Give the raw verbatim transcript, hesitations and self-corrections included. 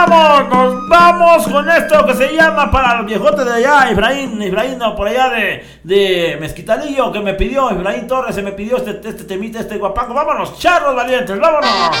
Vamos, nos vamos con esto que se llama para los viejotes de allá, Efraín, Efraín, no, por allá de, de Mezquitalillo, que me pidió, Efraín Torres se me pidió este, este temita, este guapango. Vámonos, charros valientes, vámonos.